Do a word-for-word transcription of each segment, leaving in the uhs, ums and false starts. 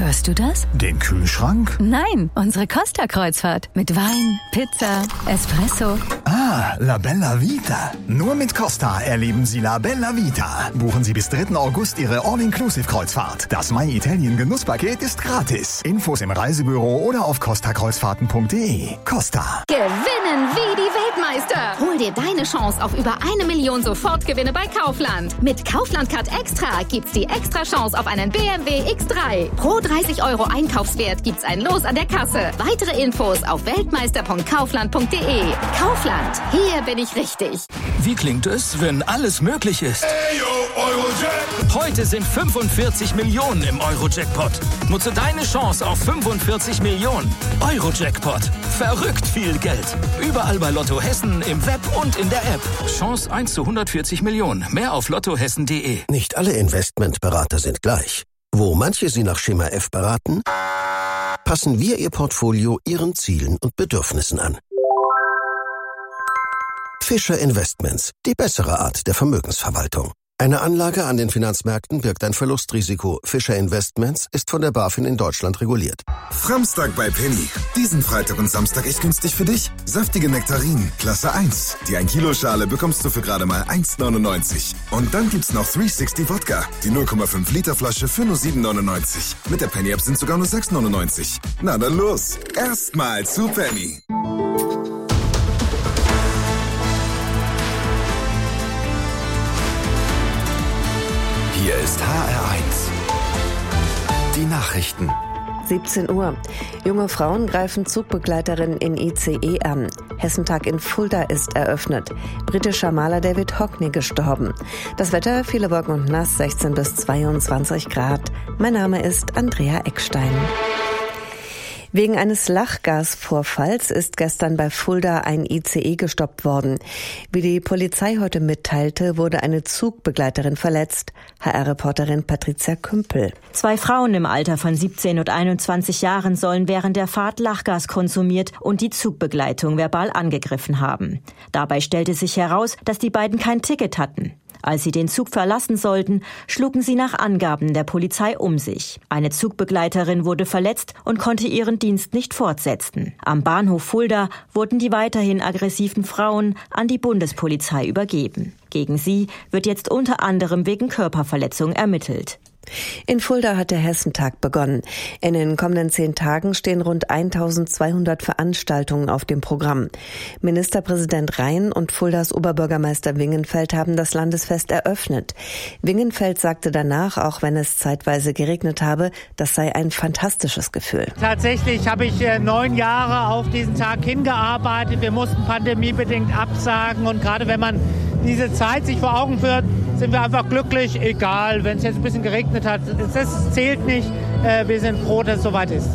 Hörst du das? Den Kühlschrank? Nein, unsere Costa-Kreuzfahrt. Mit Wein, Pizza, Espresso. Ah, La Bella Vita. Nur mit Costa erleben Sie La Bella Vita. Buchen Sie bis dritten August Ihre All-Inclusive-Kreuzfahrt. Das My Italien Genusspaket ist gratis. Infos im Reisebüro oder auf costa kreuzfahrten punkt de. Costa. Gewinnen wie die Weltmeister. Hol dir deine Chance auf über eine Million Sofortgewinne bei Kaufland. Mit Kaufland Card Extra gibt's die extra Chance auf einen B M W X drei. Pro dreißig Euro Einkaufswert gibt's ein Los an der Kasse. Weitere Infos auf weltmeister punkt kaufland punkt de. Kaufland, hier bin ich richtig. Wie klingt es, wenn alles möglich ist? Heute sind fünfundvierzig Millionen im Euro-Jackpot. Nutze deine Chance auf fünfundvierzig Millionen. Euro-Jackpot. Verrückt viel Geld. Überall bei Lotto Hessen, im Web und in der App. Chance eins zu hundertvierzig Millionen. Mehr auf lottohessen punkt de. Nicht alle Investmentberater sind gleich. Wo manche Sie nach Schema F beraten, passen wir Ihr Portfolio Ihren Zielen und Bedürfnissen an. Fischer Investments, die bessere Art der Vermögensverwaltung. Eine Anlage an den Finanzmärkten birgt ein Verlustrisiko. Fischer Investments ist von der BaFin in Deutschland reguliert. Framstag bei Penny. Diesen Freitag und Samstag echt günstig für dich. Saftige Nektarinen, Klasse eins. Die ein Kilo Schale bekommst du für gerade mal eins neunundneunzig. Und dann gibt's noch dreihundertsechzig Wodka. Die null Komma fünf Liter Flasche für nur sieben neunundneunzig. Mit der Penny App sind sogar nur sechs neunundneunzig. Na dann los. Erstmal zu Penny. Hier ist H R eins. Die Nachrichten. siebzehn Uhr. Junge Frauen greifen Zugbegleiterinnen in I C E an. Hessentag in Fulda ist eröffnet. Britischer Maler David Hockney gestorben. Das Wetter, viele Wolken und nass, sechzehn bis zweiundzwanzig Grad. Mein Name ist Andrea Eckstein. Wegen eines Lachgasvorfalls ist gestern bei Fulda ein I C E gestoppt worden. Wie die Polizei heute mitteilte, wurde eine Zugbegleiterin verletzt. H R-Reporterin Patricia Kümpel. Zwei Frauen im Alter von siebzehn und einundzwanzig Jahren sollen während der Fahrt Lachgas konsumiert und die Zugbegleitung verbal angegriffen haben. Dabei stellte sich heraus, dass die beiden kein Ticket hatten. Als sie den Zug verlassen sollten, schlugen sie nach Angaben der Polizei um sich. Eine Zugbegleiterin wurde verletzt und konnte ihren Dienst nicht fortsetzen. Am Bahnhof Fulda wurden die weiterhin aggressiven Frauen an die Bundespolizei übergeben. Gegen sie wird jetzt unter anderem wegen Körperverletzung ermittelt. In Fulda hat der Hessentag begonnen. In den kommenden zehn Tagen stehen rund eintausendzweihundert Veranstaltungen auf dem Programm. Ministerpräsident Rhein und Fuldas Oberbürgermeister Wingenfeld haben das Landesfest eröffnet. Wingenfeld sagte danach, auch wenn es zeitweise geregnet habe, das sei ein fantastisches Gefühl. Tatsächlich habe ich äh, neun Jahre auf diesen Tag hingearbeitet. Wir mussten pandemiebedingt absagen und gerade wenn man diese Zeit sich vor Augen führt, sind wir einfach glücklich, egal, wenn es jetzt ein bisschen geregnet hat. Das zählt nicht. Wir sind froh, dass es soweit ist.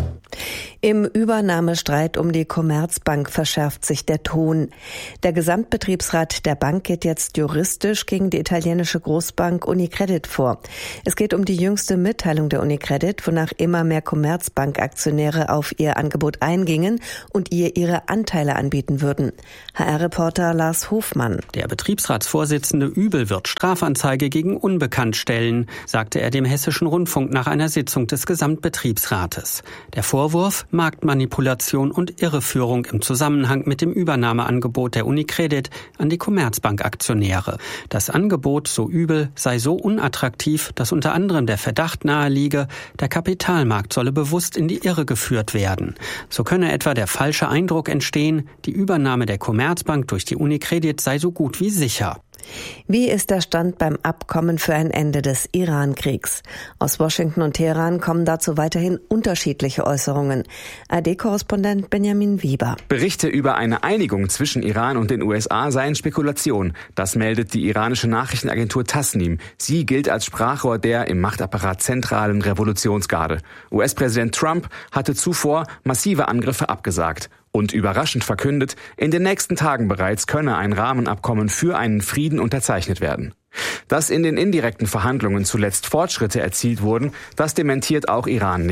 Im Übernahmestreit um die Commerzbank verschärft sich der Ton. Der Gesamtbetriebsrat der Bank geht jetzt juristisch gegen die italienische Großbank Unicredit vor. Es geht um die jüngste Mitteilung der Unicredit, wonach immer mehr Commerzbank-Aktionäre auf ihr Angebot eingingen und ihr ihre Anteile anbieten würden. H R-Reporter Lars Hofmann. Der Betriebsratsvorsitzende Übel wird Strafanzeige gegen Unbekannt stellen, sagte er dem Hessischen Rundfunk nach einer Sitzung des Gesamtbetriebsrates. Der Vorwurf: Marktmanipulation und Irreführung im Zusammenhang mit dem Übernahmeangebot der Unicredit an die Commerzbank-Aktionäre. Das Angebot, so Übel, sei so unattraktiv, dass unter anderem der Verdacht naheliege, der Kapitalmarkt solle bewusst in die Irre geführt werden. So könne etwa der falsche Eindruck entstehen, die Übernahme der Commerzbank durch die Unicredit sei so gut wie sicher. Wie ist der Stand beim Abkommen für ein Ende des Iran-Kriegs? Aus Washington und Teheran kommen dazu weiterhin unterschiedliche Äußerungen. A D-Korrespondent Benjamin Wieber. Berichte über eine Einigung zwischen Iran und den U S A seien Spekulation. Das meldet die iranische Nachrichtenagentur Tasnim. Sie gilt als Sprachrohr der im Machtapparat zentralen Revolutionsgarde. U S-Präsident Trump hatte zuvor massive Angriffe abgesagt. Und überraschend verkündet, in den nächsten Tagen bereits könne ein Rahmenabkommen für einen Frieden unterzeichnet werden. Dass in den indirekten Verhandlungen zuletzt Fortschritte erzielt wurden, das dementiert auch Iran nicht.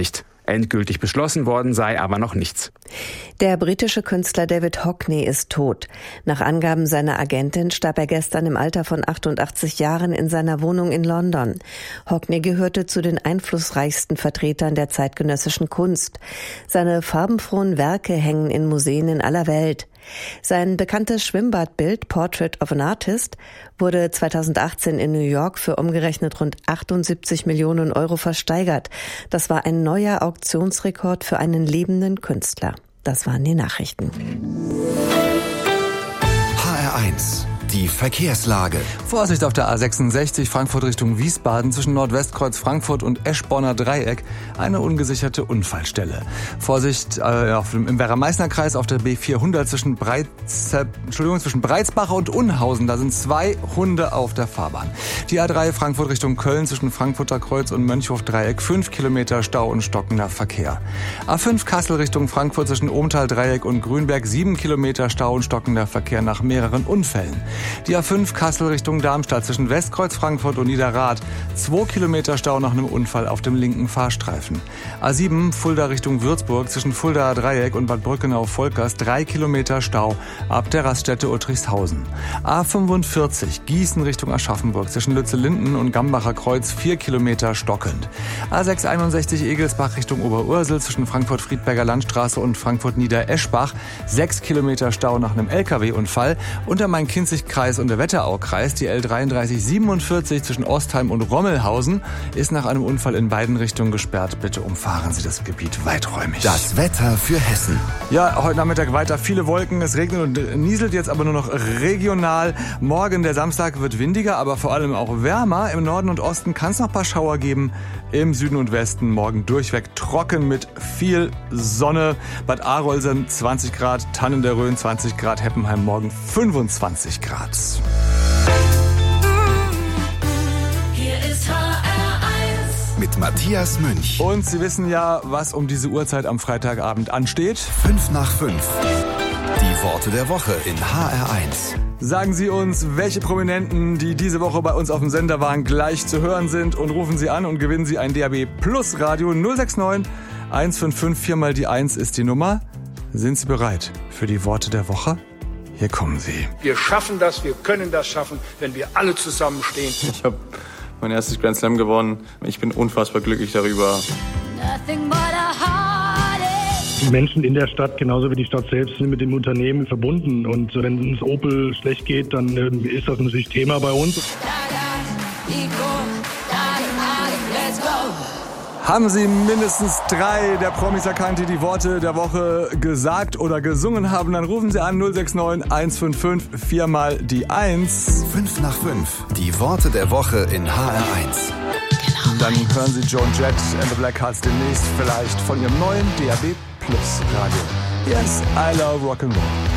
Endgültig beschlossen worden sei aber noch nichts. Der britische Künstler David Hockney ist tot. Nach Angaben seiner Agentin starb er gestern im Alter von achtundachtzig Jahren in seiner Wohnung in London. Hockney gehörte zu den einflussreichsten Vertretern der zeitgenössischen Kunst. Seine farbenfrohen Werke hängen in Museen in aller Welt. Sein bekanntes Schwimmbadbild Portrait of an Artist wurde zweitausendachtzehn in New York für umgerechnet rund achtundsiebzig Millionen Euro versteigert. Das war ein neuer Auktionsrekord für einen lebenden Künstler. Das waren die Nachrichten. H R eins. Die Verkehrslage. Vorsicht auf der A sechsundsechzig Frankfurt Richtung Wiesbaden zwischen Nordwestkreuz Frankfurt und Eschborner Dreieck eine ungesicherte Unfallstelle. Vorsicht äh, auf dem, im Werra-Meißner-Kreis auf der B vierhundert zwischen, Breiz, äh, Entschuldigung, zwischen Breitsbach und Unhausen. Da sind zwei Hunde auf der Fahrbahn. Die A drei Frankfurt Richtung Köln zwischen Frankfurter Kreuz und Mönchhof Dreieck fünf Kilometer Stau und stockender Verkehr. A fünf Kassel Richtung Frankfurt zwischen Ohmtal Dreieck und Grünberg sieben Kilometer Stau und stockender Verkehr nach mehreren Unfällen. Die A fünf Kassel Richtung Darmstadt zwischen Westkreuz Frankfurt und Niederrad. zwei Kilometer Stau nach einem Unfall auf dem linken Fahrstreifen. A sieben Fulda Richtung Würzburg zwischen Fuldaer Dreieck und Bad Brückenau-Volkers. drei Kilometer Stau ab der Raststätte Uttrichshausen. A fünfundvierzig Gießen Richtung Aschaffenburg zwischen Lützellinden und Gambacher Kreuz. vier Kilometer stockend. A sechshunderteinundsechzig Egelsbach Richtung Oberursel zwischen Frankfurt-Friedberger Landstraße und Frankfurt-Niedereschbach. sechs Kilometer Stau nach einem L K W-Unfall. Und der Main-Kinzig-Kreis und der Wetteraukreis, die L dreiunddreißig siebenundvierzig zwischen Ostheim und Rommelhausen, ist nach einem Unfall in beiden Richtungen gesperrt. Bitte umfahren Sie das Gebiet weiträumig. Das Wetter für Hessen. Ja, heute Nachmittag weiter viele Wolken. Es regnet und nieselt jetzt aber nur noch regional. Morgen, der Samstag, wird windiger, aber vor allem auch wärmer. Im Norden und Osten kann es noch ein paar Schauer geben. Im Süden und Westen morgen durchweg trocken mit viel Sonne. Bad Arolsen zwanzig Grad, Tannen der Rhön zwanzig Grad, Heppenheim morgen fünfundzwanzig Grad. Hier ist H R eins mit Matthias Münch. Und Sie wissen ja, was um diese Uhrzeit am Freitagabend ansteht. Fünf nach fünf. Die Worte der Woche in H R eins. Sagen Sie uns, welche Prominenten, die diese Woche bei uns auf dem Sender waren, gleich zu hören sind, und rufen Sie an und gewinnen Sie ein D A B Plus Radio. Null sechs neun eins fünf fünf vier mal die eins ist die Nummer. Sind Sie bereit für die Worte der Woche? Hier kommen sie. Wir schaffen das, wir können das schaffen, wenn wir alle zusammenstehen. Ich habe mein erstes Grand Slam gewonnen. Ich bin unfassbar glücklich darüber. Die Menschen in der Stadt, genauso wie die Stadt selbst, sind mit dem Unternehmen verbunden. Und wenn es Opel schlecht geht, dann ist das natürlich Thema bei uns. Haben Sie mindestens drei der Promis erkannt, die die Worte der Woche gesagt oder gesungen haben, dann rufen Sie an null sechs neun eins fünf fünf vier mal die eins. Fünf nach fünf. Die Worte der Woche in H R eins. Genau. Dann hören Sie Joan Jett and the Blackhearts demnächst vielleicht von ihrem neuen D A B Plus Radio. Hier ist I Love Rock'n'Roll.